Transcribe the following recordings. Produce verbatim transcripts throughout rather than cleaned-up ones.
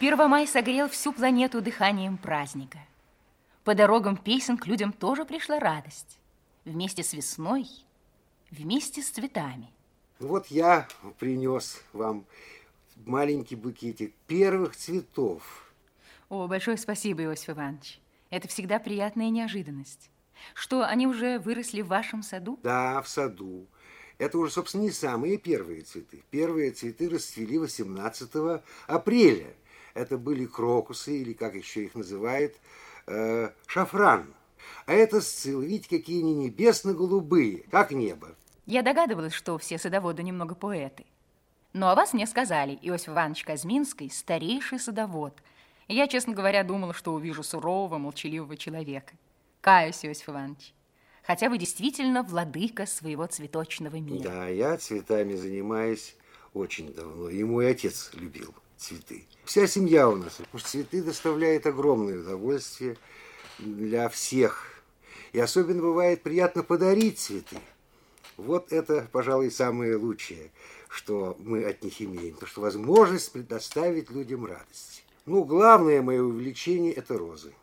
Первомай согрел всю планету дыханием праздника. По дорогам песен к людям тоже пришла радость. Вместе с весной, вместе с цветами. Вот я принес вам маленький букетик первых цветов. О, большое спасибо, Иосиф Иванович. Это всегда приятная неожиданность. Что, они уже выросли в вашем саду? Да, в саду. Это уже, собственно, не самые первые цветы. Первые цветы расцвели восемнадцатого апреля. Это были крокусы, или как еще их называют, э, шафран. А это сциллы, видите, какие они небесно-голубые, как небо. Я догадывалась, что все садоводы немного поэты. Но о вас мне сказали, Иосиф Иванович Казминский – старейший садовод. Я, честно говоря, думала, что увижу сурового, молчаливого человека. Каюсь, Иосиф Иванович. Хотя вы действительно владыка своего цветочного мира. Да, я цветами занимаюсь очень давно. И мой отец любил цветы. Вся семья у нас. Потому что цветы доставляют огромное удовольствие для всех. И особенно бывает приятно подарить цветы. Вот это, пожалуй, самое лучшее, что мы от них имеем. То, что возможность предоставить людям радость. Ну, главное мое увлечение – это розы.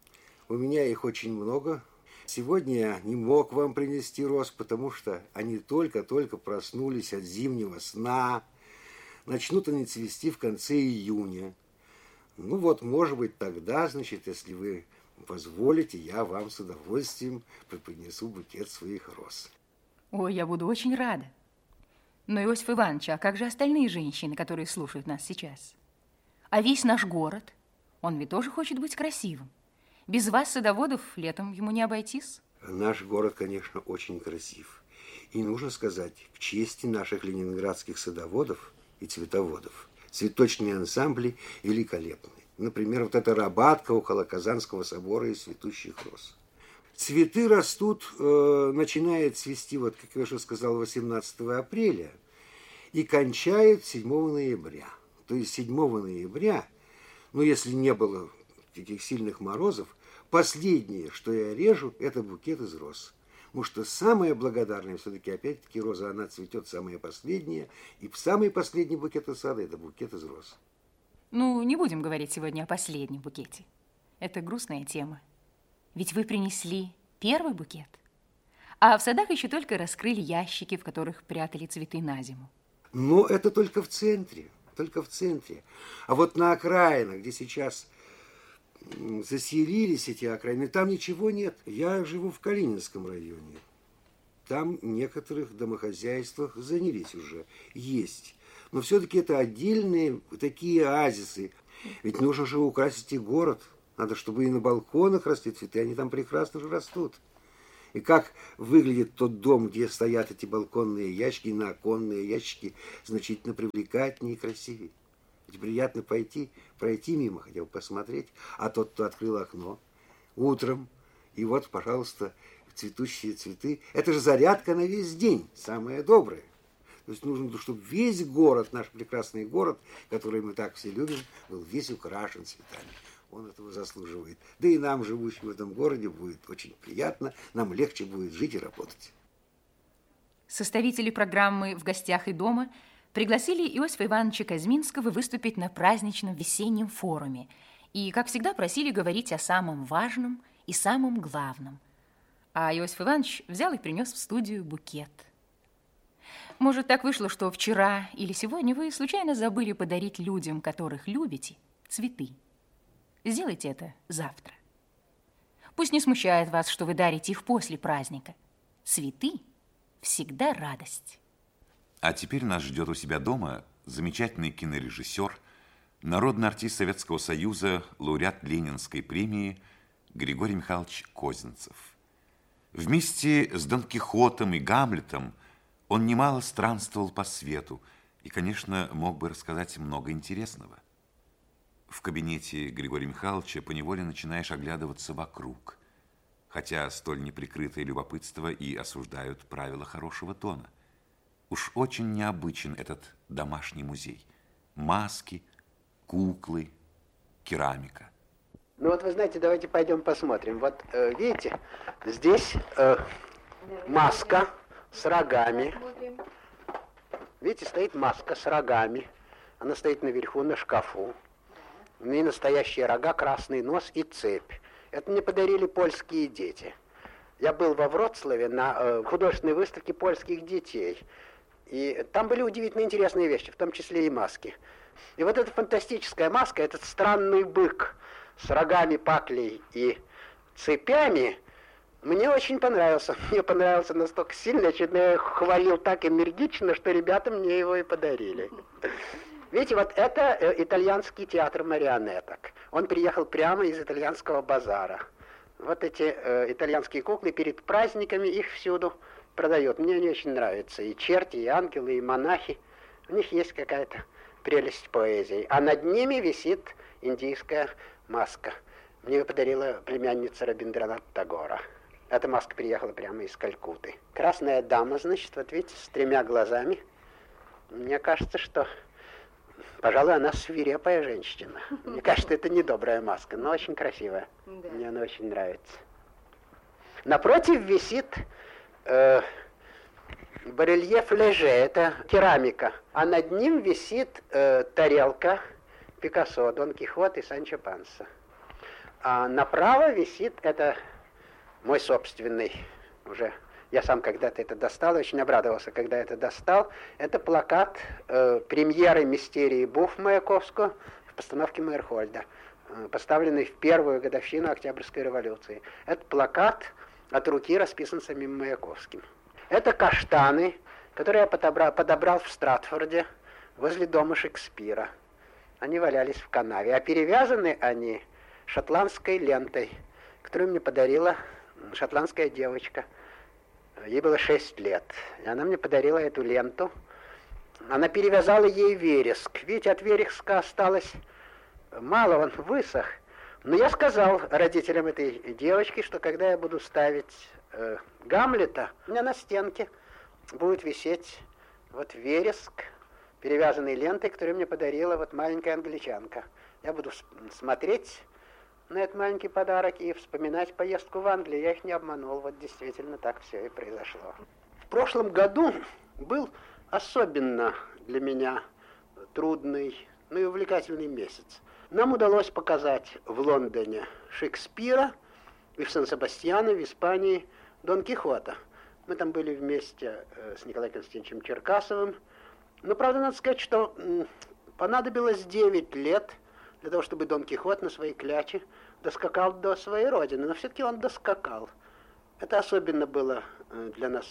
У меня их очень много. Сегодня я не мог вам принести роз, потому что они только-только проснулись от зимнего сна. Начнут они цвести в конце июня. Ну вот, может быть, тогда, значит, если вы позволите, я вам с удовольствием принесу букет своих роз. Ой, я буду очень рада. Но, Иосиф Иванович, а как же остальные женщины, которые слушают нас сейчас? А весь наш город, он ведь тоже хочет быть красивым. Без вас, садоводов, летом ему не обойтись. Наш город, конечно, очень красив. И нужно сказать, к чести наших ленинградских садоводов и цветоводов, цветочные ансамбли великолепны. Например, вот эта рабатка около Казанского собора из цветущих роз. Цветы растут, э, начинают цвести, вот, как я уже сказал, восемнадцатого апреля и кончают седьмого ноября. То есть седьмого ноября, ну, если не было таких сильных морозов, последнее, что я режу, это букет из роз. Потому что самая благодарная все-таки, опять-таки, роза, она цветет самая последняя, и самый последний букет из сада – это букет из роз. Ну, не будем говорить сегодня о последнем букете. Это грустная тема. Ведь вы принесли первый букет, а в садах еще только раскрыли ящики, в которых прятали цветы на зиму. Но это только в центре, только в центре. А вот на окраинах, где сейчас заселились эти окраины, там ничего нет. Я живу в Калининском районе. Там в некоторых домохозяйствах занялись уже, есть. Но все-таки это отдельные такие оазисы. Ведь нужно же украсить и город. Надо, чтобы и на балконах росли цветы, они там прекрасно же растут. И как выглядит тот дом, где стоят эти балконные ящики, на оконные ящики, значительно привлекательнее и красивее. Ведь приятно пойти, пройти мимо, хотя бы посмотреть, а тот, кто открыл окно утром, и вот, пожалуйста, цветущие цветы. Это же зарядка на весь день, самое доброе. То есть нужно, чтобы весь город, наш прекрасный город, который мы так все любим, был весь украшен цветами. Он этого заслуживает. Да и нам, живущим в этом городе, будет очень приятно, нам легче будет жить и работать. Составители программы «В гостях и дома» пригласили Иосифа Ивановича Казминского выступить на праздничном весеннем форуме и, как всегда, просили говорить о самом важном и самом главном. А Иосиф Иванович взял и принес в студию букет. Может, так вышло, что вчера или сегодня вы случайно забыли подарить людям, которых любите, цветы. Сделайте это завтра. Пусть не смущает вас, что вы дарите их после праздника. Цветы всегда радость. А теперь нас ждет у себя дома замечательный кинорежиссер, народный артист Советского Союза, лауреат Ленинской премии Григорий Михайлович Козинцев. Вместе с Дон Кихотом и Гамлетом он немало странствовал по свету и, конечно, мог бы рассказать много интересного. В кабинете Григория Михайловича поневоле начинаешь оглядываться вокруг, хотя столь неприкрытое любопытство и осуждают правила хорошего тона. Уж очень необычен этот домашний музей. Маски, куклы, керамика. Ну вот вы знаете, давайте пойдем посмотрим. Вот э, видите, здесь э, маска с рогами. Видите, стоит маска с рогами. Она стоит наверху на шкафу. У нее настоящие рога, красный нос и цепь. Это мне подарили польские дети. Я был во Вроцлаве на э, художественной выставке польских детей. И там были удивительно интересные вещи, в том числе и маски. И вот эта фантастическая маска, этот странный бык с рогами, паклей и цепями, мне очень понравился. Мне понравился настолько сильно, что я хвалил так энергично, что ребята мне его и подарили. Видите, вот это э, итальянский театр марионеток. Он приехал прямо из итальянского базара. Вот эти э, итальянские куклы перед праздниками, их всюду продают. Мне они очень нравятся. И черти, и ангелы, и монахи. У них есть какая-то прелесть поэзии. А над ними висит индийская маска. Мне ее подарила племянница Рабиндранат Тагора. Эта маска приехала прямо из Калькутты. Красная дама, значит, вот видите, с тремя глазами. Мне кажется, что, пожалуй, она свирепая женщина. Мне кажется, это не добрая маска, но очень красивая. Да. Мне она очень нравится. Напротив висит э, барельеф Леже, это керамика. А над ним висит э, тарелка Пикассо, Дон Кихот и Санчо Панса. А направо висит, это мой собственный, уже я сам когда-то это достал, очень обрадовался, когда это достал. Это плакат э, премьеры «Мистерии Буф» Маяковского в постановке Мейерхольда, э, поставленный в первую годовщину Октябрьской революции. Этот плакат от руки расписан самим Маяковским. Это каштаны, которые я подобрал, подобрал в Стратфорде возле дома Шекспира. Они валялись в канаве, а перевязаны они шотландской лентой, которую мне подарила шотландская девочка. Ей было шесть лет. И она мне подарила эту ленту. Она перевязала ей вереск. Видите, от вереска осталось мало, он высох. Но я сказал родителям этой девочки, что когда я буду ставить э, Гамлета, у меня на стенке будет висеть вот вереск, перевязанный лентой, которую мне подарила вот маленькая англичанка. Я буду смотреть на этот маленький подарок и вспоминать поездку в Англию. Я их не обманул, вот действительно так все и произошло. В прошлом году был особенно для меня трудный, ну и увлекательный месяц. Нам удалось показать в Лондоне Шекспира и в Сан-Себастьяне, в Испании, Дон Кихота. Мы там были вместе с Николаем Константиновичем Черкасовым. Но, правда, надо сказать, что понадобилось девять лет для того, чтобы Дон Кихот на своей кляче доскакал до своей родины. Но все-таки он доскакал. Это особенно было для нас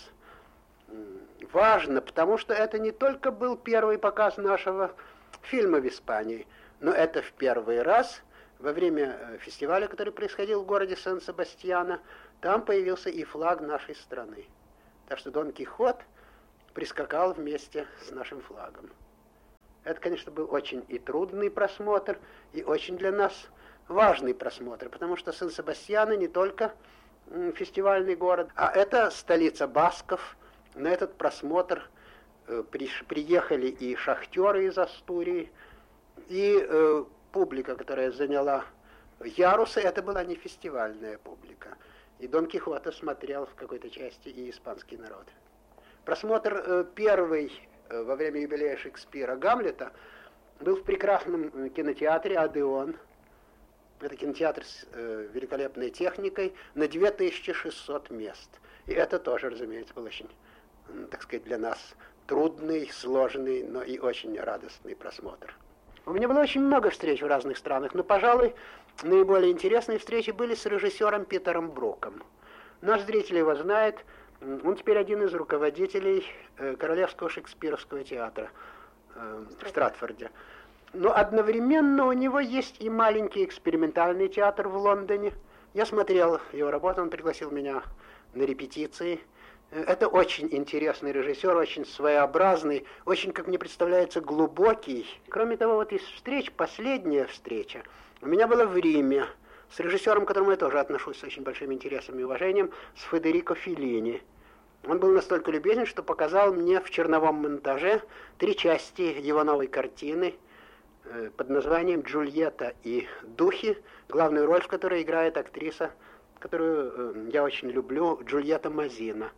важно, потому что это не только был первый показ нашего фильма в Испании, но это в первый раз во время фестиваля, который происходил в городе Сан-Себастьяно, там появился и флаг нашей страны. Так что Дон Кихот прискакал вместе с нашим флагом. Это, конечно, был очень и трудный просмотр, и очень для нас важный просмотр, потому что Сан-Себастьяно не только фестивальный город, а это столица басков. На этот просмотр э, при, приехали и шахтеры из Астурии, и э, публика, которая заняла ярусы, это была не фестивальная публика. И Дон Кихота смотрел в какой-то части и испанский народ. Просмотр э, первый во время юбилея Шекспира Гамлета был в прекрасном кинотеатре «Одеон». Это кинотеатр с э, великолепной техникой на две тысячи шестьсот мест. И это тоже, разумеется, был очень, так сказать, для нас трудный, сложный, но и очень радостный просмотр. У меня было очень много встреч в разных странах, но, пожалуй, наиболее интересные встречи были с режиссером Питером Бруком. Наш зритель его знает. Он теперь один из руководителей э, Королевского шекспировского театра э, в Стратфорде. Но одновременно у него есть и маленький экспериментальный театр в Лондоне. Я смотрел его работу, он пригласил меня на репетиции. Это очень интересный режиссер, очень своеобразный, очень, как мне представляется, глубокий. Кроме того, вот из встреч, последняя встреча у меня была в Риме с режиссером, к которому я тоже отношусь с очень большим интересом и уважением, с Федерико Феллини. Он был настолько любезен, что показал мне в черновом монтаже три части его новой картины э, под названием «Джульетта и духи», главную роль в которой играет актриса, которую э, я очень люблю, Джульетта Мазина.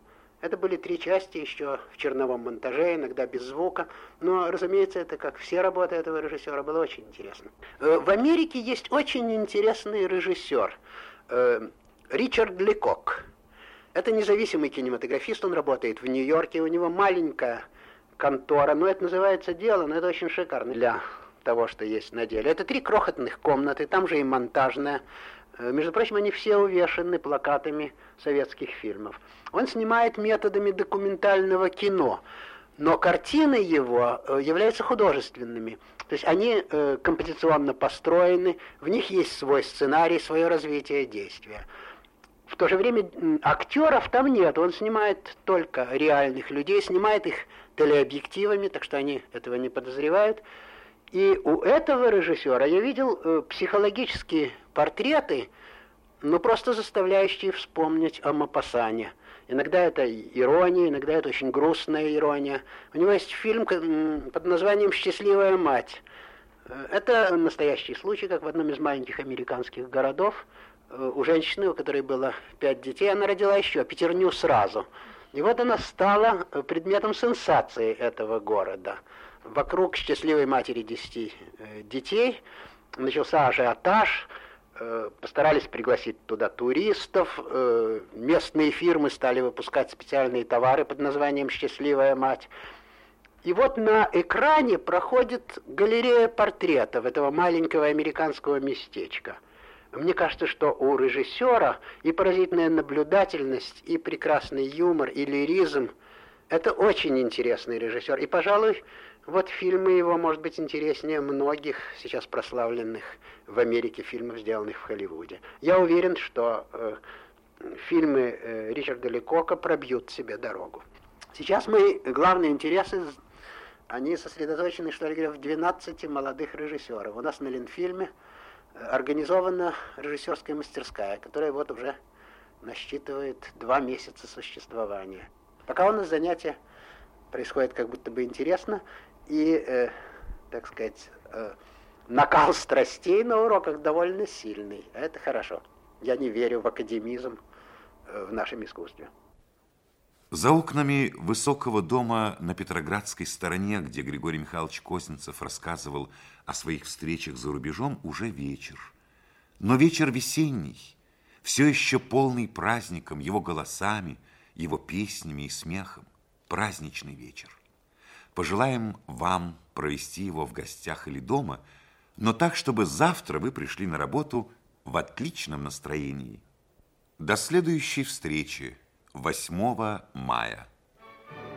Это были три части еще в черновом монтаже, иногда без звука. Но, разумеется, это, как все работы этого режиссера, было очень интересно. В Америке есть очень интересный режиссер Ричард Ликок. Это независимый кинематографист, он работает в Нью-Йорке, у него маленькая контора, но это называется дело, но это очень шикарно для того, что есть на деле. Это три крохотных комнаты, там же и монтажная. Между прочим, они все увешаны плакатами советских фильмов. Он снимает методами документального кино, но картины его являются художественными. То есть они композиционно построены, в них есть свой сценарий, свое развитие действия. В то же время актеров там нет, он снимает только реальных людей, снимает их телеобъективами, так что они этого не подозревают. И у этого режиссера я видел э, психологические портреты, ну просто заставляющие вспомнить о Мопассане. Иногда это ирония, иногда это очень грустная ирония. У него есть фильм под названием «Счастливая мать». Это настоящий случай, как в одном из маленьких американских городов. У женщины, у которой было пять детей, она родила еще пятерню сразу. И вот она стала предметом сенсации этого города. Вокруг счастливой матери десяти детей начался ажиотаж, постарались пригласить туда туристов, местные фирмы стали выпускать специальные товары под названием «Счастливая мать». И вот на экране проходит галерея портретов этого маленького американского местечка. Мне кажется, что у режиссера и поразительная наблюдательность, и прекрасный юмор, и лиризм – это очень интересный режиссер. И, пожалуй, вот фильмы его, может быть, интереснее многих сейчас прославленных в Америке фильмов, сделанных в Холливуде. Я уверен, что э, фильмы э, Ричарда Ликока пробьют себе дорогу. Сейчас мои главные интересы, они сосредоточены, что ли, в двенадцати молодых режиссеров. У нас на Ленфильме организована режиссерская мастерская, которая вот уже насчитывает два месяца существования. Пока у нас занятия происходит как будто бы интересно, и, э, так сказать, э, накал страстей на уроках довольно сильный. Это хорошо. Я не верю в академизм э, в нашем искусстве. За окнами высокого дома на Петроградской стороне, где Григорий Михайлович Козинцев рассказывал о своих встречах за рубежом, уже вечер. Но вечер весенний, все еще полный праздником, его голосами, его песнями и смехом. Праздничный вечер. Пожелаем вам провести его в гостях или дома, но так, чтобы завтра вы пришли на работу в отличном настроении. До следующей встречи восьмого мая.